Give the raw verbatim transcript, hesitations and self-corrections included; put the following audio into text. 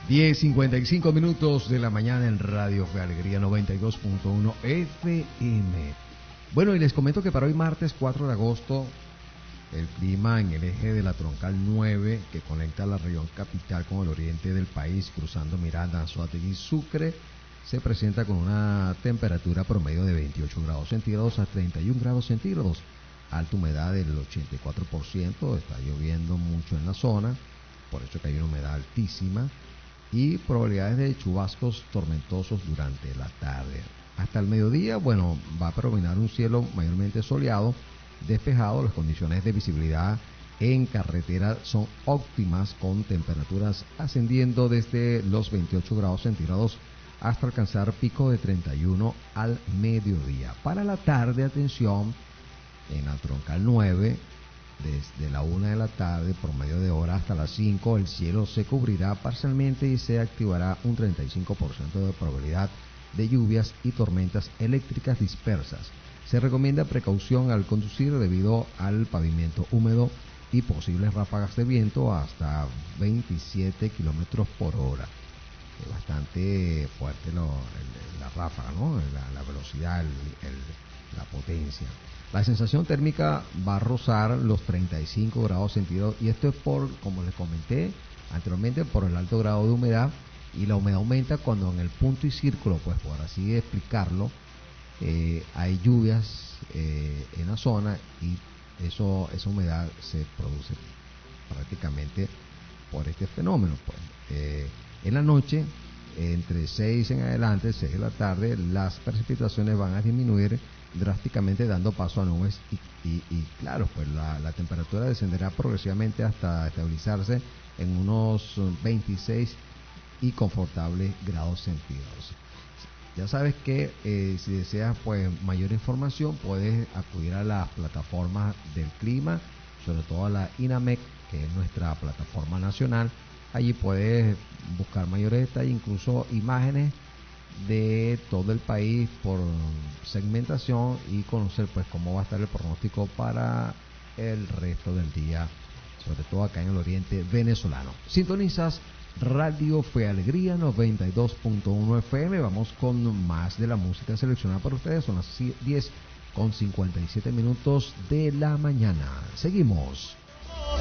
diez cincuenta y cinco minutos de la mañana en Radio Fe Alegría noventa y dos punto uno F M. Bueno, y les comento que para hoy martes cuatro de agosto, el clima en el eje de la troncal nueve, que conecta la región capital con el oriente del país, cruzando Miranda, Anzoátegui y Sucre, se presenta con una temperatura promedio de veintiocho grados centígrados a treinta y un grados centígrados. Alta humedad del ochenta y cuatro por ciento, está lloviendo mucho en la zona, por eso que hay una humedad altísima, y probabilidades de chubascos tormentosos durante la tarde. Hasta el mediodía, bueno, va a predominar un cielo mayormente soleado, despejado. Las condiciones de visibilidad en carretera son óptimas, con temperaturas ascendiendo desde los veintiocho grados centígrados hasta alcanzar pico de treinta y uno al mediodía. Para la tarde, atención, en la troncal nueve, desde la una de la tarde, promedio de hora, hasta las cinco, el cielo se cubrirá parcialmente y se activará un treinta y cinco por ciento de probabilidad de lluvias y tormentas eléctricas dispersas. Se recomienda precaución al conducir debido al pavimento húmedo y posibles ráfagas de viento hasta veintisiete kilómetros por hora. Es bastante fuerte lo, el, la ráfaga, ¿no? La, la velocidad, el, el, la potencia. La sensación térmica va a rozar los treinta y cinco grados centígrados, y esto es por, como les comenté anteriormente, por el alto grado de humedad, y la humedad aumenta cuando en el punto y círculo, pues por así explicarlo, eh, hay lluvias eh, en la zona, y eso esa humedad se produce prácticamente por este fenómeno. Pues eh, en la noche, entre seis en adelante, seis de la tarde, las precipitaciones van a disminuir drásticamente, dando paso a nubes y, y, y claro, pues la, la temperatura descenderá progresivamente hasta estabilizarse en unos veintiséis y confortables grados centígrados. Ya sabes que eh, si deseas pues mayor información, puedes acudir a las plataformas del clima, sobre todo a la INAMEC, que es nuestra plataforma nacional. Allí puedes buscar mayores detalles, incluso imágenes de todo el país por segmentación, y conocer pues cómo va a estar el pronóstico para el resto del día, sobre todo acá en el oriente venezolano. Sintonizas Radio Fe Alegría noventa y dos punto uno F M. Vamos con más de la música seleccionada para ustedes. Son las diez con cincuenta y siete minutos de la mañana. Seguimos.